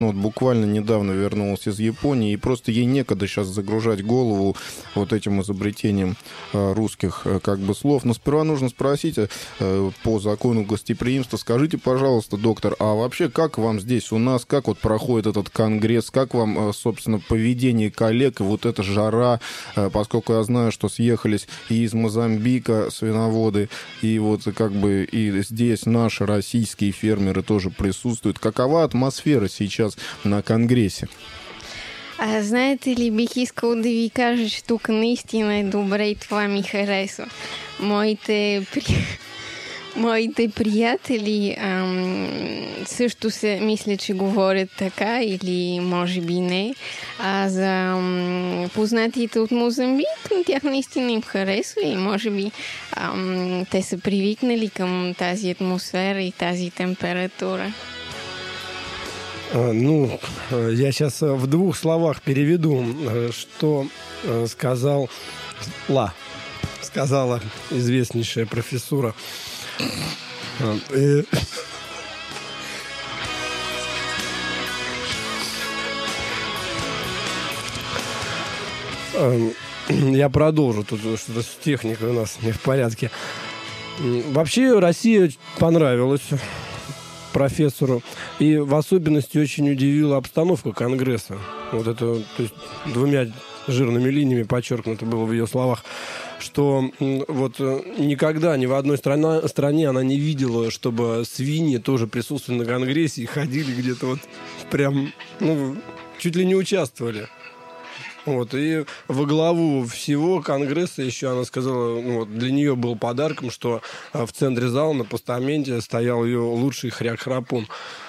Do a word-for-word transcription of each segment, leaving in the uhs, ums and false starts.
ну, вот буквально недавно вернулась из Японии, и просто ей некогда сейчас загружать голову вот этим изобретением э, русских э, как бы слов. Но сперва нужно спросить э, по закону гостеприимства. Скажите, пожалуйста, доктор, а вообще как вам здесь у нас, как вот проходит этот конгресс, как вам, э, собственно, поведение коллег, и вот эта жара, э, поскольку я знаю, что съехались и из Мозамбика свиноводы, и вот как бы и здесь наши российские фермеры тоже присутствуют. Какова атмосфера сейчас на конгрессе? А знаете ли, бих искал да ви кажа, че тук наистина е добре и това ми харесва. Моите, при... Моите приятели ам, също се мисля, че говорят така или може би не. А за ам, познатите от Мозамбик, на тях наистина им харесва и може би ам, те са привикнали към тази атмосфера и тази температура. Ну, я сейчас в двух словах переведу, что сказал Ла, сказала известнейшая профессура. И... Я продолжу, тут что-то с техникой у нас не в порядке. Вообще Россия понравилась профессору. И в особенности очень удивила обстановка Конгресса. Вот это, то есть, двумя жирными линиями подчеркнуто было в ее словах, что вот никогда ни в одной стране, стране она не видела, чтобы свиньи тоже присутствовали на Конгрессе и ходили где-то вот прям, ну, чуть ли не участвовали. Вот, и во главу всего Конгресса еще она сказала, ну, вот, для нее был подарком, что в центре зала на постаменте стоял ее лучший хряк-храпун.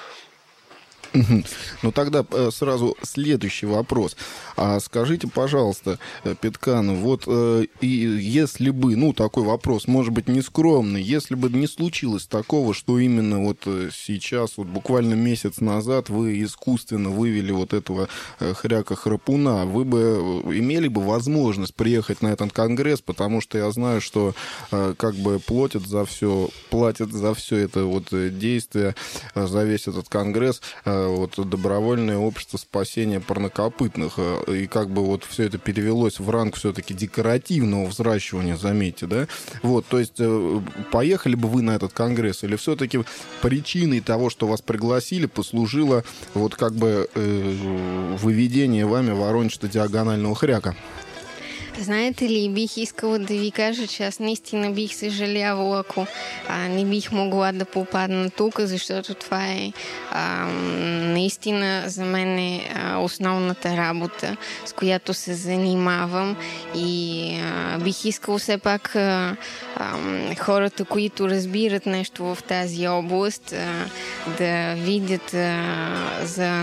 Ну, тогда сразу следующий вопрос. А скажите, пожалуйста, Петкан, вот и если бы, ну, такой вопрос, может быть, нескромный, если бы не случилось такого, что именно вот сейчас, вот буквально месяц назад вы искусственно вывели вот этого хряка-храпуна, вы бы имели бы возможность приехать на этот конгресс, потому что я знаю, что как бы платят за все, платят за все это вот действие, за весь этот конгресс, вот добровольное общество спасения парнокопытных, и как бы вот все это перевелось в ранг все-таки декоративного взращивания, заметьте, да? Вот, то есть поехали бы вы на этот конгресс, или все-таки причиной того, что вас пригласили, послужило вот как бы э, выведение вами ворончато-диагонального хряка? Знаете ли, бих искала да ви кажа, че аз наистина бих съжалявала, ако а, не бих могла да попадна тук, защото това е а, наистина за мен е а, основната работа, с която се занимавам, и а, бих искала все пак а, а, хората, които разбират нещо в тази област, а, да видят а, за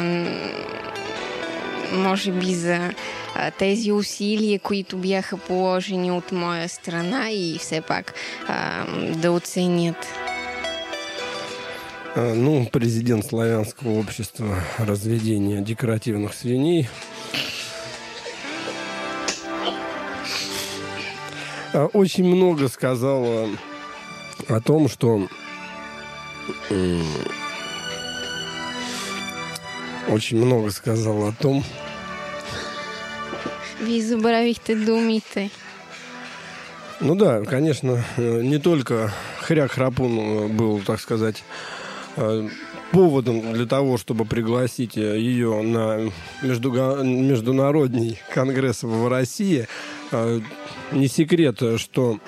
може би за тези усилия, които бяха положени от моя страна, и все пак а, да оценят. Ну, президент Славянского общества разведения декоративных свиней очень много сказал о том, что очень много сказал о том. Вы забравихте думите. Ну да, конечно, не только хряк-храпун был, так сказать, поводом для того, чтобы пригласить ее на международный конгресс в России. Не секрет, что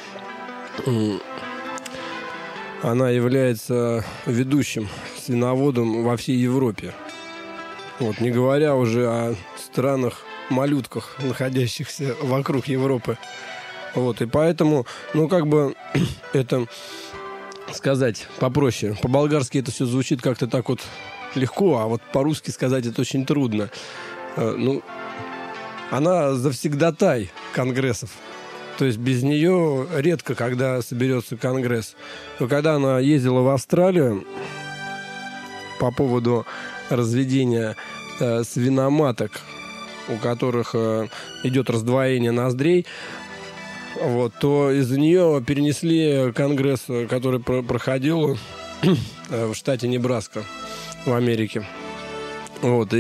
она является ведущим свиноводом во всей Европе. Вот, не говоря уже о странах малютках, находящихся вокруг Европы. Вот, и поэтому, ну, как бы, это сказать попроще. По-болгарски это все звучит как-то так вот легко, а вот по-русски сказать это очень трудно. Ну, она завсегдатай конгрессов. То есть без нее редко, когда соберется конгресс. Но когда она ездила в Австралию по поводу разведения э, свиноматок, у которых э, идет раздвоение ноздрей, вот, то из-за нее перенесли конгресс, который про- проходил в штате Небраска в Америке. Вот,